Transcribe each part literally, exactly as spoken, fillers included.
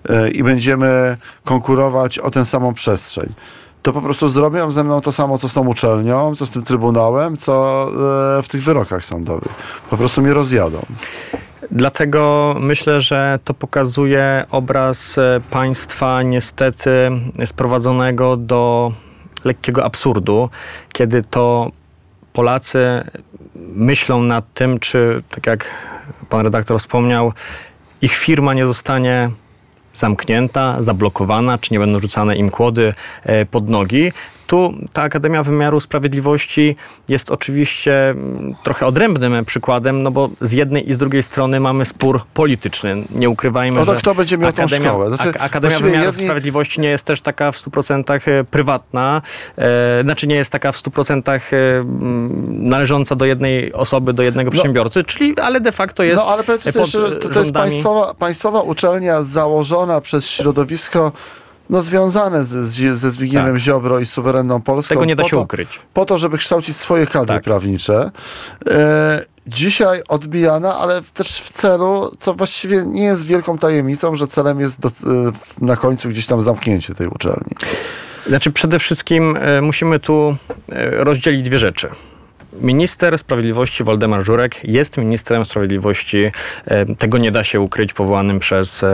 i będziemy konkurować o tę samą przestrzeń, to po prostu zrobią ze mną to samo, co z tą uczelnią, co z tym trybunałem, co w tych wyrokach sądowych. Po prostu mnie rozjadą. Dlatego myślę, że to pokazuje obraz państwa niestety sprowadzonego do lekkiego absurdu, kiedy to Polacy myślą nad tym, czy, tak jak pan redaktor wspomniał, ich firma nie zostanie zamknięta, zablokowana, czy nie będą rzucane im kłody pod nogi. Tu ta Akademia Wymiaru Sprawiedliwości jest oczywiście trochę odrębnym przykładem, no bo z jednej i z drugiej strony mamy spór polityczny. Nie ukrywajmy, no to że kto będzie miał Akademia, tą szkołę? Znaczy, Akademia Wymiaru jedni... Sprawiedliwości nie jest też taka w stu procentach prywatna, e, znaczy nie jest taka w stu procentach e, należąca do jednej osoby, do jednego przedsiębiorcy, no, czyli, ale de facto jest No ale powiedzmy sobie, że to, to jest państwowa, państwowa uczelnia założona przez środowisko no, związane ze, ze Zbigniewem tak. Ziobro i suwerenną Polską. Tego nie da po się to, ukryć. Po to, żeby kształcić swoje kadry tak. prawnicze. E, dzisiaj odbijana, ale też w celu, co właściwie nie jest wielką tajemnicą, że celem jest do, na końcu gdzieś tam zamknięcie tej uczelni. Znaczy przede wszystkim e, musimy tu e, rozdzielić dwie rzeczy. Minister Sprawiedliwości Waldemar Żurek jest ministrem sprawiedliwości, tego nie da się ukryć, powołanym przez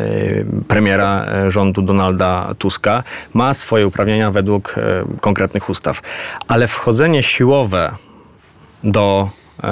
premiera rządu Donalda Tuska. Ma swoje uprawnienia według konkretnych ustaw. Ale wchodzenie siłowe do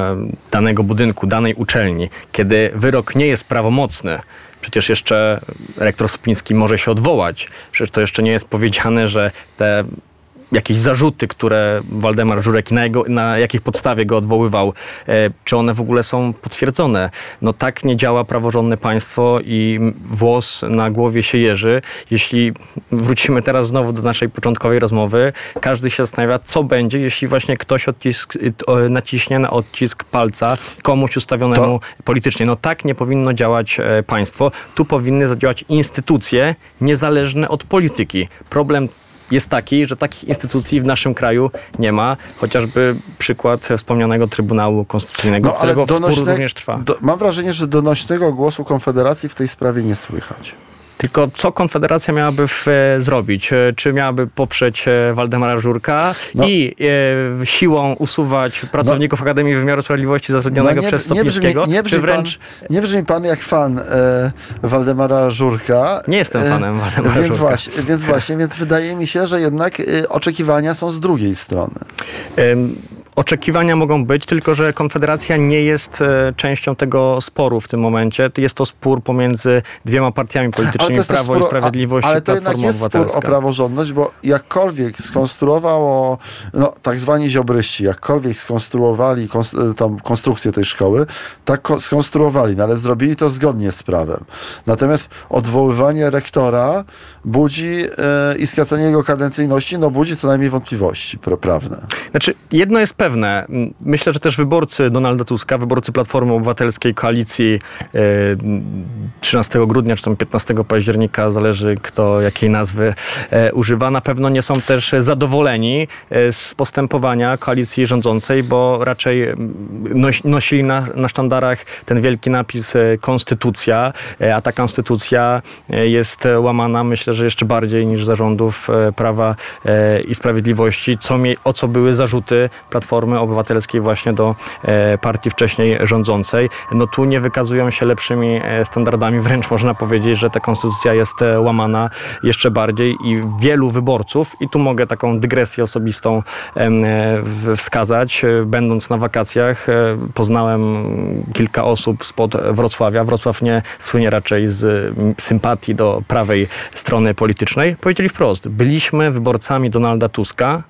danego budynku, danej uczelni, kiedy wyrok nie jest prawomocny, przecież jeszcze rektor Sopiński może się odwołać. Przecież to jeszcze nie jest powiedziane, że te jakieś zarzuty, które Waldemar Żurek, na, jego, na jakich podstawie go odwoływał, e, czy one w ogóle są potwierdzone. No tak nie działa praworządne państwo i włos na głowie się jeży. Jeśli wrócimy teraz znowu do naszej początkowej rozmowy, każdy się zastanawia, co będzie, jeśli właśnie ktoś odcisk, naciśnie na odcisk palca komuś ustawionemu to... politycznie. No tak nie powinno działać e, państwo. Tu powinny zadziałać instytucje niezależne od polityki. Problem jest taki, że takich instytucji w naszym kraju nie ma. Chociażby przykład wspomnianego Trybunału Konstytucyjnego, no, którego donośne, spór również trwa. Do, mam wrażenie, że donośnego głosu Konfederacji w tej sprawie nie słychać. Tylko co Konfederacja miałaby w, e, zrobić? Czy miałaby poprzeć e, Waldemara Żurka no. i e, siłą usuwać pracowników no. Akademii Wymiaru Sprawiedliwości zatrudnionego no nie, przez Sopińskiego? Nie, nie, brzmi, nie, brzmi wręcz... pan, nie brzmi pan jak fan e, Waldemara Żurka. Nie jestem fanem e, Waldemara więc Żurka. Właśnie, więc właśnie, więc wydaje mi się, że jednak e, oczekiwania są z drugiej strony. Ym, Oczekiwania mogą być, tylko że Konfederacja nie jest e, częścią tego sporu w tym momencie. Jest to spór pomiędzy dwiema partiami politycznymi, Prawo spór, i Sprawiedliwość a, ale i Platforma to jednak jest spór o praworządność, bo jakkolwiek skonstruowało, no tak zwani ziobryści, jakkolwiek skonstruowali konst, tam konstrukcję tej szkoły, tak ko- skonstruowali, no ale zrobili to zgodnie z prawem. Natomiast odwoływanie rektora budzi e, i skracanie jego kadencyjności, no budzi co najmniej wątpliwości prawne. Znaczy, jedno jest pewne. Myślę, że też wyborcy Donalda Tuska, wyborcy Platformy Obywatelskiej, koalicji e, trzynastego grudnia, czy tam piętnastego października, zależy kto jakiej nazwy e, używa, na pewno nie są też zadowoleni e, z postępowania koalicji rządzącej, bo raczej noś, nosili na, na sztandarach ten wielki napis e, Konstytucja, e, a ta Konstytucja e, jest łamana, myślę, że jeszcze bardziej niż zarządów e, Prawa e, i Sprawiedliwości, co mi, o co były zarzuty Platformy Obywatelskiej właśnie do e, partii wcześniej rządzącej. No tu nie wykazują się lepszymi e, standardami, wręcz można powiedzieć, że ta konstytucja jest e, łamana jeszcze bardziej i wielu wyborców, i tu mogę taką dygresję osobistą e, w, wskazać, e, będąc na wakacjach e, poznałem kilka osób spod Wrocławia. Wrocław nie słynie raczej z sympatii do prawej strony politycznej. Powiedzieli wprost, byliśmy wyborcami Donalda Tuska,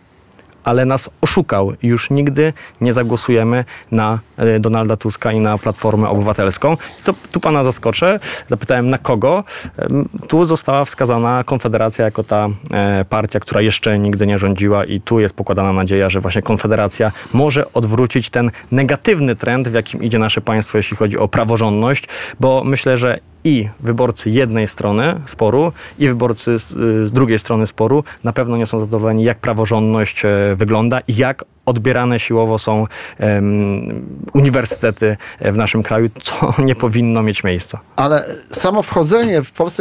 ale nas oszukał i już nigdy nie zagłosujemy na Donalda Tuska i na Platformę Obywatelską. I co tu pana zaskoczę, zapytałem na kogo. Tu została wskazana Konfederacja jako ta partia, która jeszcze nigdy nie rządziła, i tu jest pokładana nadzieja, że właśnie Konfederacja może odwrócić ten negatywny trend, w jakim idzie nasze państwo, jeśli chodzi o praworządność, bo myślę, że i wyborcy jednej strony sporu, i wyborcy z, z drugiej strony sporu na pewno nie są zadowoleni, jak praworządność e, wygląda i jak odbierane siłowo są um, uniwersytety w naszym kraju, co nie powinno mieć miejsca. Ale samo wchodzenie w Polsce